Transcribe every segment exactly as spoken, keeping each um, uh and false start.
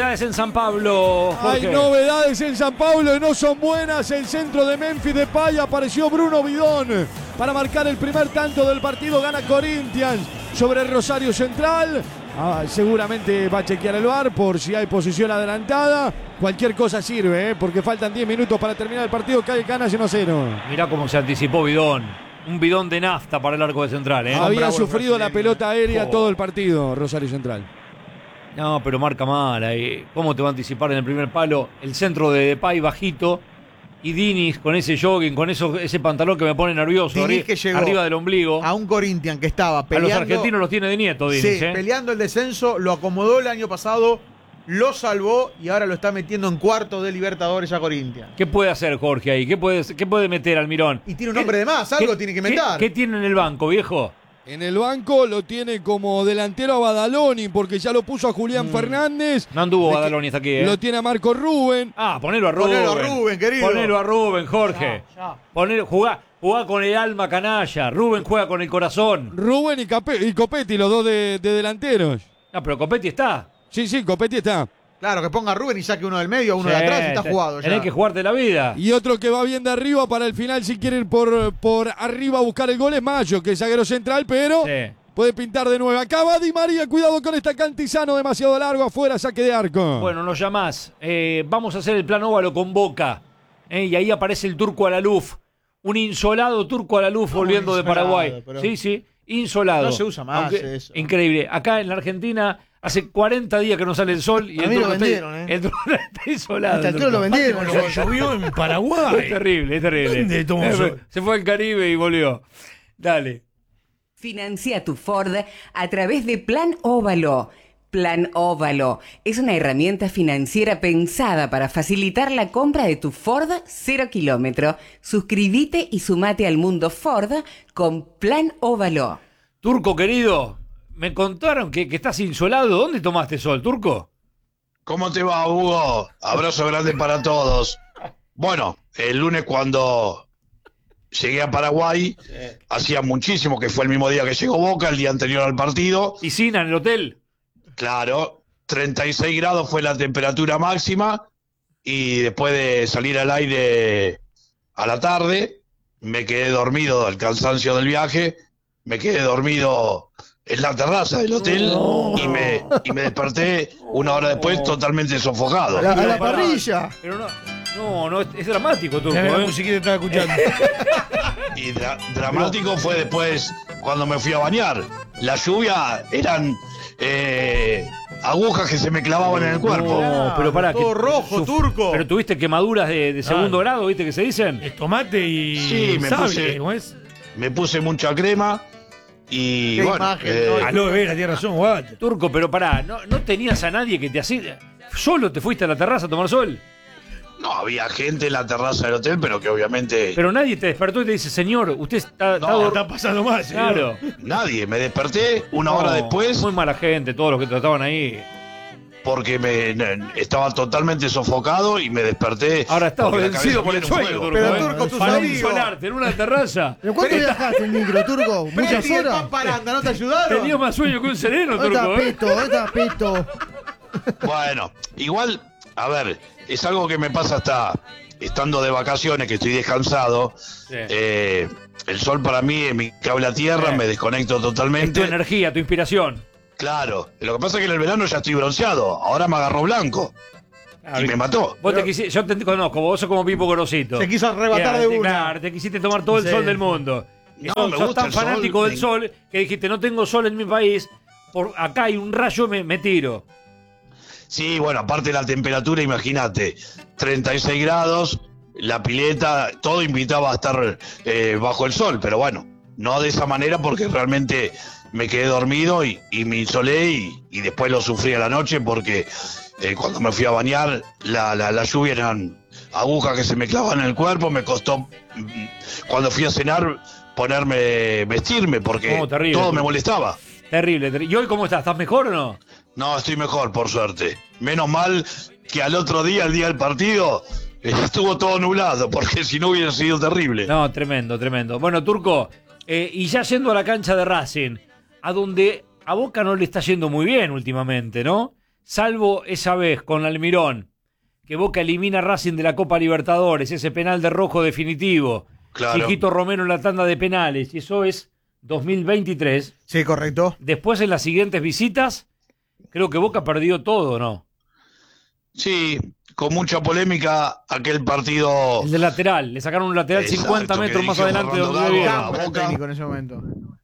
novedades en San Pablo, Jorge? Hay novedades en San Pablo y no son buenas. El centro de Memphis Depay, apareció Bruno Bidón para marcar el primer tanto del partido. Gana Corinthians sobre Rosario Central. Ah, seguramente va a chequear el V A R por si hay posición adelantada. Cualquier cosa sirve, ¿eh? Porque faltan diez minutos para terminar el partido. Cae Canas uno a cero. Mirá cómo se anticipó Bidón. Un bidón de nafta para el arco de Central, ¿eh? Había sufrido la pelota aérea oh. todo el partido, Rosario Central. No, pero marca mal ahí. ¿Cómo te va a anticipar en el primer palo? El centro de Depay bajito. Y Diniz con ese jogging, con eso, ese pantalón que me pone nervioso, arri que llegó arriba del ombligo. A un Corinthians que estaba peleando. A los argentinos los tiene de nieto, Diniz. Sí, ¿eh? peleando el descenso, lo acomodó el año pasado, lo salvó y ahora lo está metiendo en cuarto de Libertadores a Corinthians. ¿Qué puede hacer Jorge ahí? ¿Qué puede, qué puede meter Almirón? Y tiene un hombre de más, algo tiene que meter. ¿Qué, ¿Qué tiene en el banco, viejo? En el banco lo tiene como delantero a Badaloni, porque ya lo puso a Julián mm. Fernández. No anduvo Badaloni hasta aquí, ¿eh? Lo tiene a Marco Rubén. Ah, ponelo a Rubén. Ponelo a Rubén, querido. Ponelo a Rubén, Jorge. Ya, ya. Ponelo, jugá, jugá con el alma canalla. Rubén juega con el corazón. Rubén y, Cape y Copetti, los dos de, de delanteros. No, pero Copetti está. Sí, sí, Copetti está. Claro, que ponga a Rubén y saque uno del medio, uno sí, de atrás y está jugado ya. Tenés que jugarte la vida. Y otro que va bien de arriba para el final, si quiere ir por, por arriba a buscar el gol, es Mayo, que es zaguero central, pero sí. puede pintar de nuevo. Acá va Di María, cuidado con esta Cantizano, demasiado largo, afuera, saque de arco. Bueno, nos llamás. Eh, vamos a hacer el plan óvalo con Boca. Eh, y ahí aparece el Turco Alaluf. Un insolado Turco Alaluf no, volviendo de Paraguay. Pero... Sí, sí, insolado. No se usa más Aunque, eso. Increíble. Acá en la Argentina... Hace cuarenta días que no sale el sol y a el mí turco lo vendieron, está, ¿eh? el turco está insolado. Hasta el turco lo vendieron. Lo llovió en Paraguay. Es terrible, es terrible. ¿Dónde tomó eh, sol? Se fue al Caribe y volvió. Dale. Financia tu Ford a través de Plan Óvalo. Plan Óvalo es una herramienta financiera pensada para facilitar la compra de tu Ford cero kilómetro. Suscríbete y sumate al mundo Ford con Plan Óvalo. Turco querido, me contaron que, que estás insolado. ¿Dónde tomaste sol, Turco? ¿Cómo te va, Hugo? Abrazo grande para todos. Bueno, el lunes cuando llegué a Paraguay, sí. hacía muchísimo, que fue el mismo día que llegó Boca, el día anterior al partido. ¿Piscina en el hotel? Claro, treinta y seis grados fue la temperatura máxima y después de salir al aire a la tarde, me quedé dormido del cansancio del viaje, me quedé dormido en la terraza del hotel no. y, me, y me desperté una hora después totalmente sofocado. A la, a la parrilla. Pero no, no, no es, es dramático, Turco. La ¿eh? musiquita estaba escuchando. Y dra dramático fue después cuando me fui a bañar. La lluvia eran eh, agujas que se me clavaban en el cuerpo. No, pero pará. Todo que, rojo, Turco. Pero tuviste quemaduras de, de segundo ah, grado, ¿viste que se dicen? Es tomate y sí, me sable, puse, ¿cómo es? Me puse mucha crema. Y Qué bueno, imagen, eh, no, aloe vera, tienes razón, guacho. Turco, pero pará, ¿no, ¿no tenías a nadie que te hacía? ¿Solo te fuiste a la terraza a tomar sol? no, había gente en la terraza del hotel, pero que obviamente... Pero nadie te despertó y te dice, señor, usted está... No, está, está pasando mal, señor. Claro. Nadie, me desperté una No, hora después Muy mala gente, todos los que trataban ahí. porque me estaba totalmente sofocado y me desperté. Ahora estaba porque la vencido cabeza por el me sueño, dio un Turco. Pero, ¿eh? Turco, tus Para amigos. insolarte en una terraza. ¿Pero cuánto viajaste en micro, Turco? ¿Muchas Freddy, el horas? Pamparanda, ¿no te ayudaron? Tenía más sueño que un sereno, ¿Dónde está Turco. ¿eh? Peto? ¿Dónde está Peto? Bueno, igual, a ver, es algo que me pasa hasta estando de vacaciones, que estoy descansado. Sí. Eh, el sol para mí es mi cable a tierra, Sí. me desconecto Es tu totalmente. energía, tu inspiración. Claro, lo que pasa es que en el verano ya estoy bronceado, ahora me agarró blanco y me mató. Vos te quisiste, yo te conozco, vos sos como Pipo Gorosito. Se quiso arrebatar Claro, de te- una. Claro, te quisiste tomar todo el Sí. sol del mundo. Y No, sos, me sos gusta tan el sol, fanático del me- sol que dijiste, no tengo sol en mi país, por acá hay un rayo, me, me tiro. Sí, bueno, aparte de la temperatura, imagínate, treinta y seis grados, la pileta, todo invitaba a estar eh, bajo el sol, pero bueno, no de esa manera porque realmente me quedé dormido y, y me insolé y, y después lo sufrí a la noche porque eh, cuando me fui a bañar, la, la, la lluvia eran agujas que se me clavaban en el cuerpo, me costó, mm, cuando fui a cenar, ponerme, vestirme porque Oh, terrible. todo me molestaba. Terrible, terrible. ¿Y hoy cómo estás? ¿Estás mejor o no? No, estoy mejor, por suerte. Menos mal que al otro día, el día del partido, eh, estuvo todo nublado, porque si no hubiera sido terrible. No, tremendo, tremendo. Bueno, Turco, eh, y ya yendo a la cancha de Racing, a donde a Boca no le está yendo muy bien últimamente, ¿no? salvo esa vez con Almirón, que Boca elimina a Racing de la Copa Libertadores, ese penal de Rojo definitivo, Claro. Chiquito Romero en la tanda de penales, y eso es dos mil veintitrés. Sí, correcto. Después en las siguientes visitas, creo que Boca perdió todo, ¿no? Sí, con mucha polémica aquel partido. El de lateral, le sacaron un lateral Exacto, cincuenta que metros más dirigió adelante de Fernando donde Gago. vivía. Ah, Boca Boca. técnico en ese momento.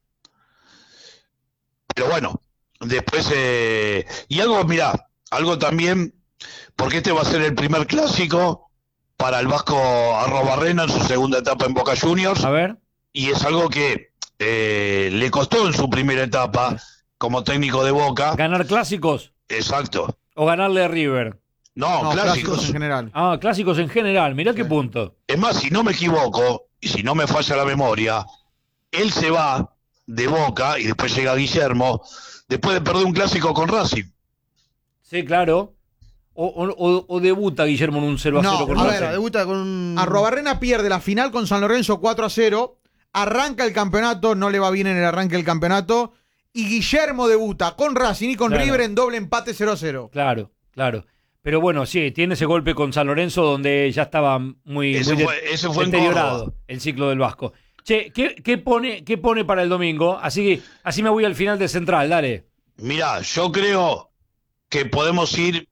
Pero bueno, después. Eh, y algo, mirá, algo también, porque este va a ser el primer clásico para el Vasco Arrobarrena en su segunda etapa en Boca Juniors. A ver. Y es algo que eh, le costó en su primera etapa como técnico de Boca. ¿Ganar clásicos Exacto. o ganarle a River? No, No, clásicos. clásicos en general. Ah, clásicos en general, mirá qué punto. Es más, si no me equivoco, y si no me falla la memoria, él se va de Boca y después llega Guillermo, después de perder un clásico con Racing. Sí, claro. O, o, o- o debuta Guillermo en un cero a cero No, con a Racing. ver, Debuta con un... Arrobarrena pierde la final con San Lorenzo cuatro a cero. Arranca el campeonato, no le va bien en el arranque del campeonato. Y Guillermo debuta con Racing y con Claro. River en doble empate cero a cero. Claro, claro. Pero bueno, sí, tiene ese golpe con San Lorenzo donde ya estaba muy, Ese muy de- fue- ese fue en deteriorado Córdoba. el ciclo del Vasco. Che, ¿qué, qué pone, ¿qué pone para el domingo? Así que así me voy al final de Central, dale. Mirá, yo creo que podemos ir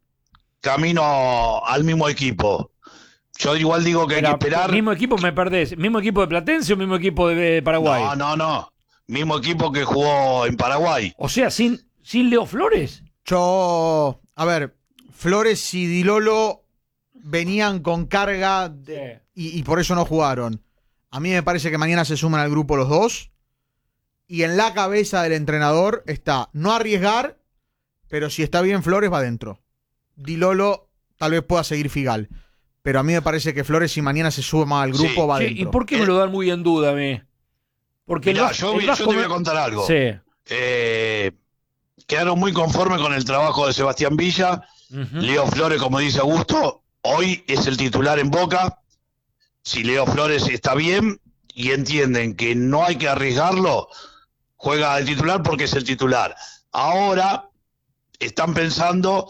camino al mismo equipo. Yo igual digo que hay Espera, que esperar. ¿Mismo equipo me perdés? ¿Mismo equipo de Platense o mismo equipo de Paraguay? No, no, no. Mismo equipo que jugó en Paraguay. O sea, sin, sin Leo Flores. Yo, a ver, Flores y Dilolo venían con carga de- y, y por eso no jugaron. A mí me parece que mañana se suman al grupo los dos. Y en la cabeza del entrenador está no arriesgar, pero si está bien Flores va adentro. Dilolo tal vez pueda seguir Figal. Pero a mí me parece que Flores, si mañana se suma al grupo, Sí. va Che, adentro. ¿y por qué me lo dan muy en duda a mí? Porque el Mirá, Vas- yo, el vi- yo Vasco te voy me- a contar algo. Sí. Eh, quedaron muy conformes con el trabajo de Sebastián Villa. Ujú. Leo Flores, como dice Augusto, hoy es el titular en Boca. Si Leo Flores está bien y entienden que no hay que arriesgarlo, juega de titular porque es el titular. Ahora están pensando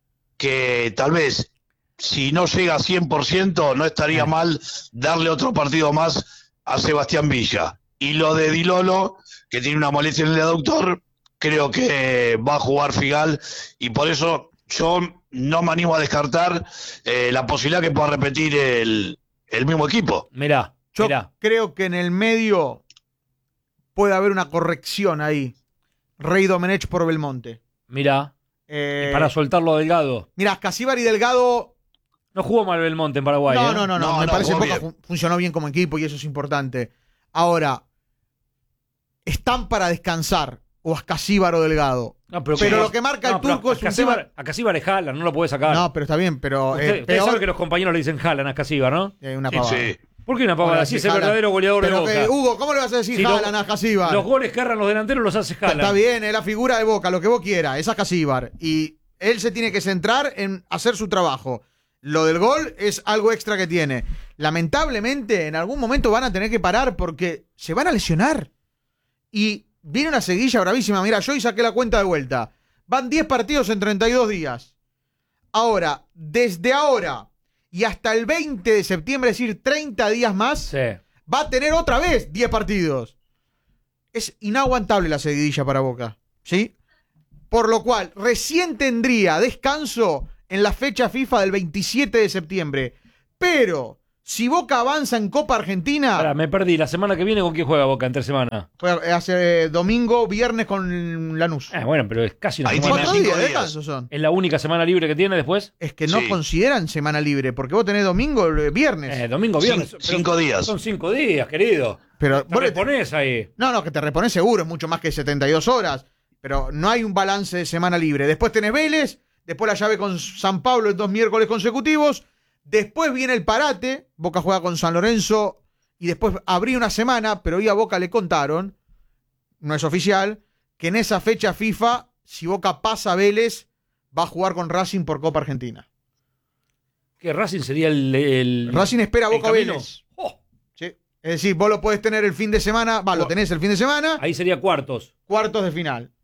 que tal vez si no llega a cien por ciento no estaría mal darle otro partido más a Sebastián Villa. Y lo de Dilolo, que tiene una molestia en el aductor, creo que va a jugar Figal y por eso yo no me animo a descartar eh, la posibilidad que pueda repetir el, el mismo equipo. Mirá, Yo mirá. creo que en el medio puede haber una corrección ahí. Rey Domenech por Belmonte. Mirá. Eh, Para soltarlo a Delgado. Mirá, Casíbar y Delgado. No jugó mal Belmonte en Paraguay. No, ¿eh? no, no, no, No, me no, parece jugó que bien. funcionó bien como equipo y eso es importante. Ahora, están para descansar o Casíbar o Delgado. No, pero Pero como- lo que marca el no, pero turco es a un Casíbar- tema- A Casíbar es Haaland, no lo puede sacar. No, pero está bien, pero Usted, eh, usted peor- sabe que los compañeros le dicen Haaland a Casíbar, ¿no? eh, una Sí, pavada. sí. ¿Por qué una pavada? Bueno, Así es sí, el Haaland. verdadero goleador Pero de que, Boca. Hugo, ¿cómo le vas a decir Si lo- Haaland a Casíbar? Los goles que erran los delanteros los hace Haaland. Está bien, es la figura de Boca, lo que vos quieras, esa es Casíbar. Y él se tiene que centrar en hacer su trabajo. Lo del gol es algo extra que tiene. Lamentablemente, en algún momento van a tener que parar porque se van a lesionar. Y viene una seguilla bravísima. Mira, yo hoy saqué la cuenta de vuelta. Van diez partidos en treinta y dos días. Ahora, desde ahora y hasta el veinte de septiembre, es decir, treinta días más, Sí. va a tener otra vez diez partidos. Es inaguantable la seguidilla para Boca, ¿sí? Por lo cual, recién tendría descanso en la fecha FIFA del veintisiete de septiembre. Pero, si Boca avanza en Copa Argentina, Pará, me perdí. ¿La semana que viene con quién juega Boca entre semana? fue hace domingo, viernes con Lanús. Eh, bueno, pero es casi una Ahí semana. tiene Cuatro cinco días de días. descanso son. ¿Es la única semana libre que tiene después? Es que no Sí. consideran semana libre, porque vos tenés domingo, eh, viernes. Eh, domingo, viernes. Cin- Pero cinco días. Son cinco días, querido. pero Te vos le- reponés ahí. No, no, que te repones seguro, es mucho más que setenta y dos horas. Pero no hay un balance de semana libre. Después tenés Vélez, después la llave con San Pablo en dos miércoles consecutivos. Después viene el parate, Boca juega con San Lorenzo y después abrí una semana, pero hoy a Boca le contaron, no es oficial, que en esa fecha FIFA, si Boca pasa a Vélez, va a jugar con Racing por Copa Argentina. Que Racing sería el. el Racing espera a el Boca camino. Vélez. Oh, ¿Sí? Es decir, vos lo podés tener el fin de semana, va, lo tenés el fin de semana, ahí sería cuartos. cuartos de final.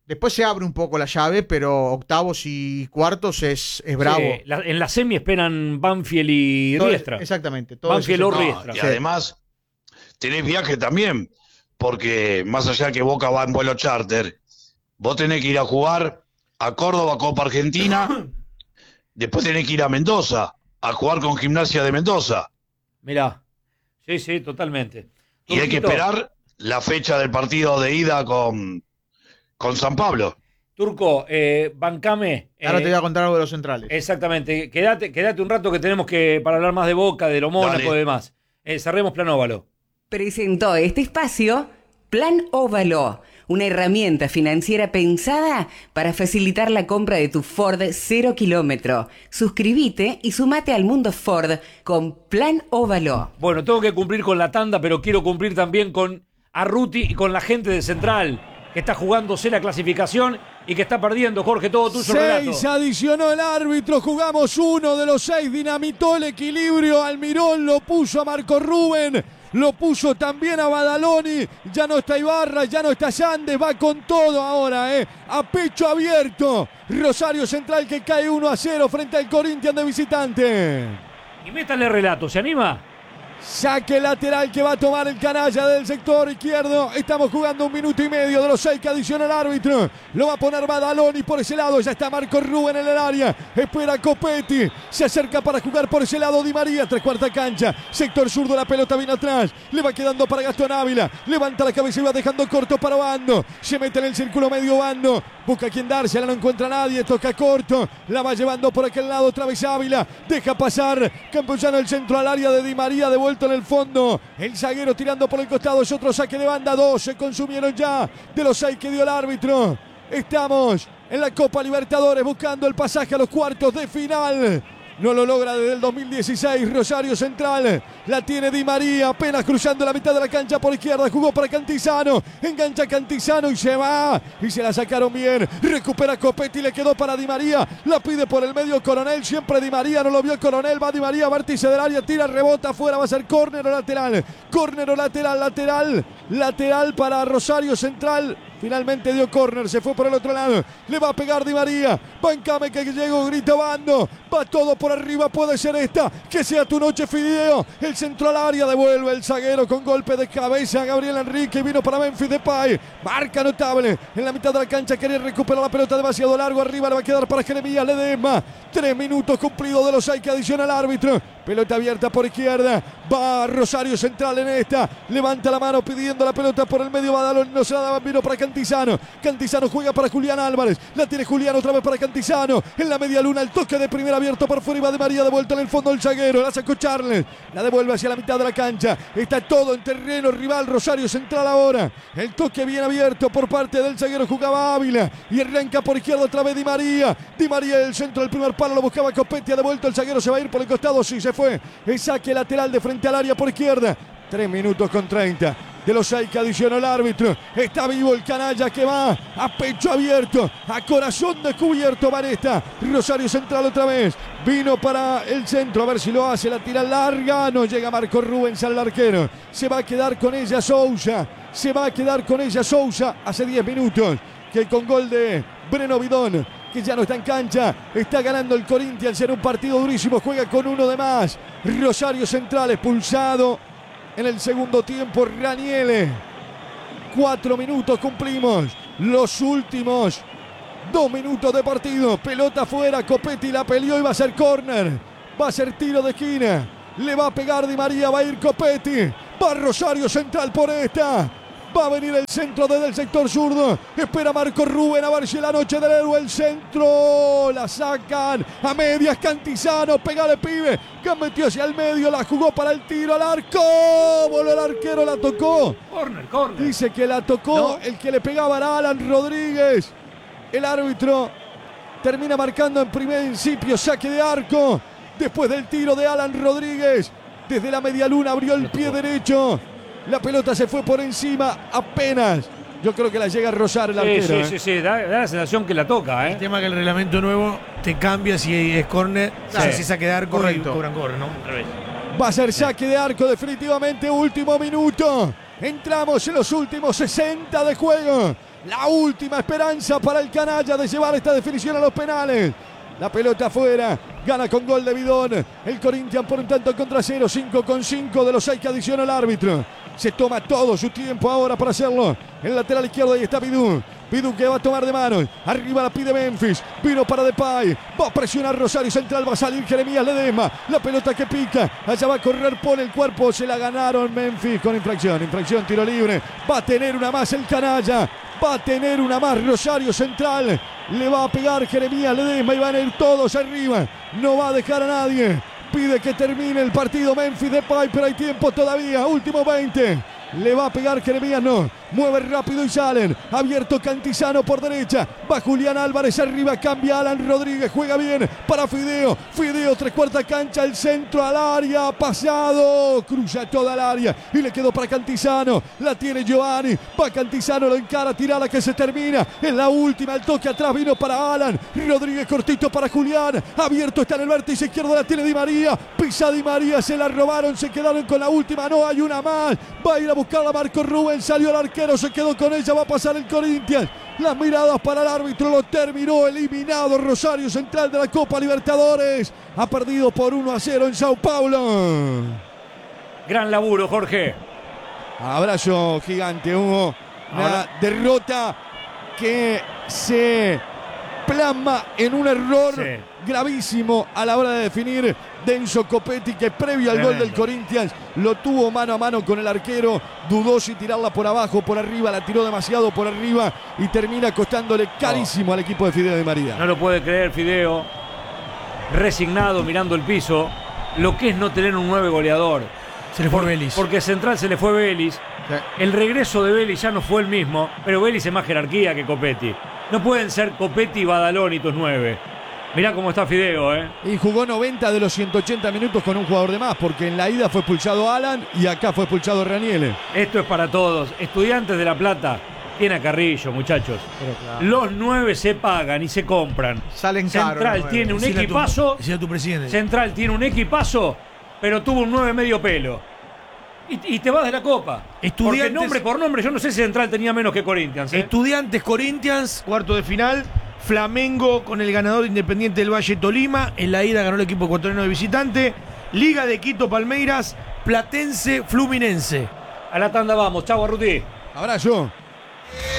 Después se abre un poco la llave, pero octavos y cuartos es, es bravo. Sí, la, en la semi esperan Banfield y Todo es- Riestra. exactamente. todo Banfield eso o se- No, Riestra. y Sí. además, tenés viaje también, porque más allá que Boca va en vuelo charter, vos tenés que ir a jugar a Córdoba, Copa Argentina, después tenés que ir a Mendoza, a jugar con Gimnasia de Mendoza. Mirá. Sí, sí, totalmente. Y hay que Turquito, esperar la fecha del partido de ida con, con San Pablo. Turco, eh, bancame. Ahora eh, te voy a contar algo de los centrales. Exactamente. Quédate, quédate un rato que tenemos que para hablar más de Boca, de lo Mónaco Dale. y demás. Eh, cerremos Plan Óvalo. Presentó este espacio Plan Óvalo, una herramienta financiera pensada para facilitar la compra de tu Ford cero kilómetro. Suscríbete y sumate al mundo Ford con Plan Óvalo. Bueno, tengo que cumplir con la tanda, pero quiero cumplir también con Arruti y con la gente de Central, que está jugándose la clasificación y que está perdiendo. Jorge, todo tuyo, relato. Seis adicionó el árbitro, jugamos uno de los seis, dinamitó el equilibrio, Almirón lo puso a Marco Rubén, lo puso también a Badaloni, ya no está Ibarra, ya no está Yandes, va con todo ahora, eh, a pecho abierto, Rosario Central que cae uno a cero frente al Corinthians de visitante. Y métale relato, ¿se anima? Saque lateral que va a tomar el canalla del sector izquierdo. Estamos jugando un minuto y medio de los seis que adiciona el árbitro. Lo va a poner Badaloni por ese lado. Ya está Marco Rubén en el área. Espera Copetti. Se acerca para jugar por ese lado Di María. Tres cuarta cancha. Sector zurdo. La pelota viene atrás. Le va quedando para Gastón Ávila. Levanta la cabeza y va dejando corto para Bando. Se mete en el círculo medio Bando. Busca a quien dársela. No encuentra a nadie. Toca corto. La va llevando por aquel lado otra vez Ávila. Deja pasar Campuzano el centro al área de Di María. De vuelto en el fondo, el zaguero tirando por el costado, es otro saque de banda, dos se consumieron ya de los seis que dio el árbitro. Estamos en la Copa Libertadores buscando el pasaje a los cuartos de final. No lo logra desde el dos mil dieciséis. Rosario Central la tiene Di María, apenas cruzando la mitad de la cancha por izquierda. Jugó para Cantizano, engancha Cantizano y se va. Y se la sacaron bien. Recupera Copetti, le quedó para Di María. La pide por el medio Coronel, siempre Di María, no lo vio Coronel. Va Di María, vértice del área, tira, rebota afuera. Va a ser córner o lateral. Córner o lateral, lateral. Lateral para Rosario Central. Finalmente dio córner, se fue por el otro lado. Le va a pegar Di María. Bancame que llegó, grita Bando. Va todo por arriba, puede ser esta. Que sea tu noche, Fideo. El centro al área, devuelve el zaguero con golpe de cabeza. Gabriel Enrique vino para Memphis Depay. Marca notable. En la mitad de la cancha quiere recuperar la pelota demasiado largo. Arriba le va a quedar para Jeremías Ledesma. Tres minutos cumplidos de los seis que adiciona el árbitro. Pelota abierta por izquierda. Va Rosario Central en esta. Levanta la mano pidiendo la pelota por el medio. Badaloni no se la daban. Vino para Cantizano. Cantizano juega para Julián Álvarez. La tiene Julián otra vez para Cantizano. En la media luna el toque de primera abierto por fuera. Y va de María de vuelta en el fondo el zaguero. La sacó Charles. La devuelve hacia la mitad de la cancha. Está todo en terreno rival. Rosario Central ahora. El toque bien abierto por parte del zaguero. Jugaba Ávila. Y arranca por izquierda otra vez Di María. Di María el centro del primer palo. Lo buscaba Copetti. Ha devuelto el zaguero. Se va a ir por el costado. Sí, se fue. El saque lateral de frente al área por izquierda. Tres minutos con treinta. De los seis que adicionó el árbitro. Está vivo el canalla que va a pecho abierto, a corazón descubierto. Vanesta. Rosario Central otra vez. Vino para el centro. A ver si lo hace. La tira larga. No llega Marco Rubens al arquero. Se va a quedar con ella Sousa. Se va a quedar con ella Sousa. Hace diez minutos que con gol de Breno Bidón, que ya no está en cancha, está ganando el Corinthians en un partido durísimo. Juega con uno de más. Rosario Central expulsado en el segundo tiempo. Raniele. Cuatro minutos cumplimos. Los últimos dos minutos de partido. Pelota afuera. Copetti la peleó y va a ser córner. Va a ser tiro de esquina. Le va a pegar Di María. Va a ir Copetti. Va Rosario Central por esta. Va a venir el centro desde el sector zurdo. Espera Marco Rubén a ver si la noche del héroe. El centro. La sacan a medias. Cantizano. Pegale pibe. Que metió hacia el medio. La jugó para el tiro al arco. Voló el arquero. La tocó. Corner, corner. Dice que la tocó. No. El que le pegaba era Alan Rodríguez. El árbitro termina marcando en principio saque de arco. Después del tiro de Alan Rodríguez. Desde la media luna abrió el pie derecho. La pelota se fue por encima apenas. Yo creo que la llega a rozar el Sí, arquero. sí, ¿eh? sí, sí, da, da la sensación que la toca, El ¿eh? tema que el reglamento nuevo te cambia si es córner, Claro. si se saque de arco y Correcto. cobran córner, ¿no? Va a ser saque de arco definitivamente. Último minuto. Entramos en los últimos sesenta de juego. La última esperanza para el canalla de llevar esta definición a los penales. La pelota afuera, gana con gol de Bidón. El Corinthians por un tanto contra cero, cinco con cinco de los seis que adiciona el árbitro. Se toma todo su tiempo ahora para hacerlo. En el lateral izquierdo ahí está Bidú. Bidú que va a tomar de mano. Arriba la pide Memphis. Vino para Depay. Va a presionar Rosario Central. Va a salir Jeremías Ledesma. La pelota que pica. Allá va a correr. Pone el cuerpo. Se la ganaron Memphis con infracción. Infracción, tiro libre. Va a tener una más el canalla. Va a tener una más Rosario Central. Le va a pegar Jeremías Ledesma y van a ir todos arriba. No va a dejar a nadie. Pide que termine el partido Memphis Depay, pero hay tiempo todavía. Último veinte. Le va a pegar Jeremías, no. Mueve rápido y salen. Abierto Cantizano por derecha. Va Julián Álvarez arriba. Cambia Alan Rodríguez. Juega bien para Fideo. Fideo, tres cuartas cancha. El centro al área. Pasado. Cruza toda el área. Y le quedó para Cantizano. La tiene Giovanni. Va Cantizano. Lo encara. Tirada que se termina. En la última. El toque atrás vino para Alan. Rodríguez cortito para Julián. Abierto está en el vértice izquierdo. La tiene Di María. Pisa Di María. Se la robaron. Se quedaron con la última. No hay una más. Va a ir a buscarla Marco Rubén. Salió el arquero. Se quedó con ella, va a pasar el Corinthians. Las miradas para el árbitro, lo terminó eliminado Rosario Central de la Copa Libertadores. Ha perdido por uno a cero en Sao Paulo. Gran laburo, Jorge. Abrazo gigante, Hugo. Una Ahora. derrota que se plasma en un error Sí. gravísimo a la hora de definir Denso Copetti, que previo al Tremendo. gol del Corinthians lo tuvo mano a mano con el arquero, dudó si tirarla por abajo, por arriba, la tiró demasiado por arriba y termina costándole carísimo al equipo de Fideo Di María. No lo puede creer Fideo, resignado mirando el piso, lo que es no tener un nueve goleador. Se le fue Por- Vélez. Porque Central se le fue Vélez. Sí. El regreso de Vélez ya no fue el mismo, pero Vélez es más jerarquía que Copetti. No pueden ser Copetti, Badalón y tus nueve. Mirá cómo está Fideo, ¿eh? Y jugó noventa de los ciento ochenta minutos con un jugador de más, porque en la ida fue expulsado Alan y acá fue expulsado Raniele. Esto es para todos. Estudiantes de La Plata, tiene a Carrillo, muchachos. Los nueve se pagan y se compran. Salen caros, Central los nueve. tiene un Decile a tu- equipazo. decile a tu presidente. Central tiene un equipazo, pero tuvo un nueve medio pelo. Y, y te vas de la Copa. Estudiantes- Porque nombre por nombre, yo no sé si Central tenía menos que Corinthians. ¿eh? Estudiantes Corinthians, cuarto de final. Flamengo con el ganador Independiente del Valle Tolima. En la ida ganó el equipo ecuatoriano de visitante. Liga de Quito Palmeiras. Platense Fluminense. A la tanda vamos. Chau, Arruti. Abrazo.